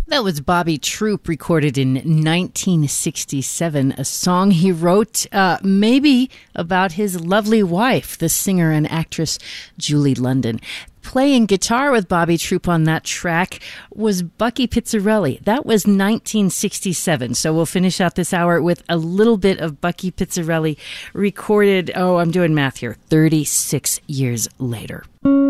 That was Bobby Troup, recorded in 1967, a song he wrote maybe about his lovely wife, the singer and actress Julie London. Playing guitar with Bobby Troup on that track was Bucky Pizzarelli. That was 1967. So we'll finish out this hour with a little bit of Bucky Pizzarelli recorded, I'm doing math here, 36 years later.